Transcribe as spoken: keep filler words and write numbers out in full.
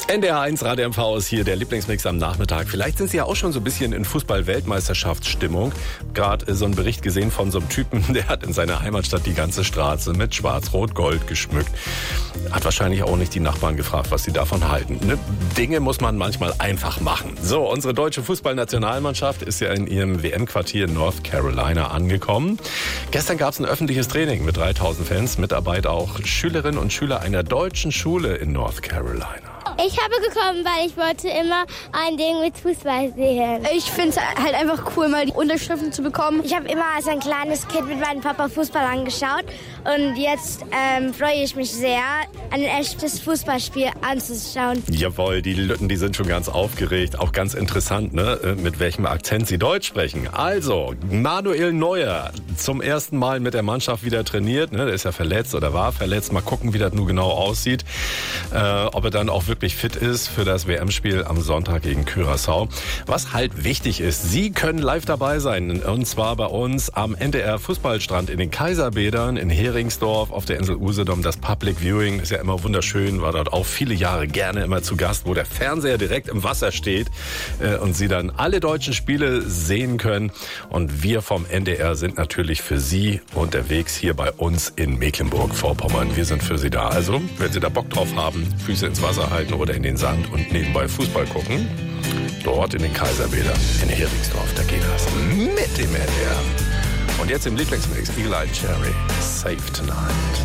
N D R eins Radio M V ist hier der Lieblingsmix am Nachmittag. Vielleicht sind Sie ja auch schon so ein bisschen in Fußball-Weltmeisterschaftsstimmung. Gerade so einen Bericht gesehen von so einem Typen, der hat in seiner Heimatstadt die ganze Straße mit Schwarz-Rot-Gold geschmückt. Hat wahrscheinlich auch nicht die Nachbarn gefragt, was sie davon halten. Ne? Dinge muss man manchmal einfach machen. So, unsere deutsche Fußballnationalmannschaft ist ja in ihrem W M-Quartier in North Carolina angekommen. Gestern gab es ein öffentliches Training mit dreitausend Fans, Mitarbeit auch Schülerinnen und Schüler einer deutschen Schule in North Carolina. Ich habe gekommen, weil ich wollte immer ein Ding mit Fußball sehen. Ich finde es halt einfach cool, mal die Unterschriften zu bekommen. Ich habe immer als ein kleines Kind mit meinem Papa Fußball angeschaut und jetzt ähm, freue ich mich sehr, ein echtes Fußballspiel anzuschauen. Jawohl, die Lütten, die sind schon ganz aufgeregt. Auch ganz interessant, ne? Mit welchem Akzent sie Deutsch sprechen. Also, Manuel Neuer zum ersten Mal mit der Mannschaft wieder trainiert. Ne? Der ist ja verletzt oder war verletzt. Mal gucken, wie das nun genau aussieht. Äh, ob er dann auch wirklich fit ist für das W M-Spiel am Sonntag gegen Curaçao. Was halt wichtig ist, Sie können live dabei sein. Und zwar bei uns am N D R Fußballstrand in den Kaiserbädern in Heringsdorf auf der Insel Usedom. Das Public Viewing ist ja immer wunderschön, war dort auch viele Jahre gerne immer zu Gast, wo der Fernseher direkt im Wasser steht äh, und Sie dann alle deutschen Spiele sehen können. Und wir vom N D R sind natürlich für Sie unterwegs hier bei uns in Mecklenburg-Vorpommern. Wir sind für Sie da. Also, wenn Sie da Bock drauf haben, Füße ins Wasser halten oder in den Sand und nebenbei Fußball gucken, dort in den Kaiserbädern in Heringsdorf, da geht das mit dem N D R. Und jetzt im Lieblingsmix Eagle Eye Cherry, Safe Tonight.